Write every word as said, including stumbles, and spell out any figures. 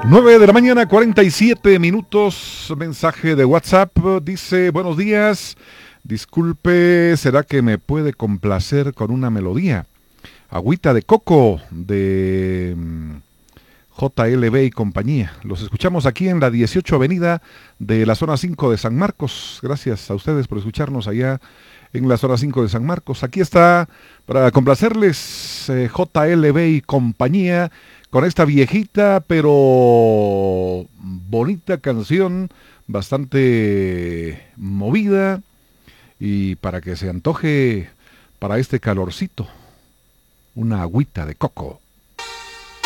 nueve de la mañana, cuarenta y siete minutos. Mensaje de WhatsApp. Dice, buenos días. Disculpe, ¿será que me puede complacer con una melodía? Agüita de coco de mm, J L B y compañía. Los escuchamos aquí en la dieciocho Avenida de la zona cinco de San Marcos. Gracias a ustedes por escucharnos allá en la zona cinco de San Marcos. Aquí está para complacerles eh, J L B y compañía con esta viejita pero bonita canción, bastante movida y para que se antoje para este calorcito, una agüita de coco.